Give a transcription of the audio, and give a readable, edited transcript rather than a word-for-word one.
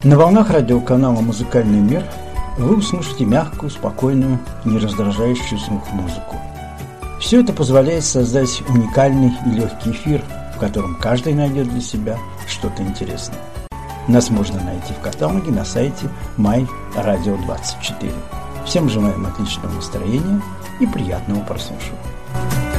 На волнах радиоканала «Музыкальный мир» вы услышите мягкую, спокойную, не раздражающую слух музыку. Все это позволяет создать уникальный и легкий эфир, в котором каждый найдет для себя что-то интересное. Нас можно найти в каталоге на сайте MyRadio24. Всем желаем отличного настроения и приятного прослушивания.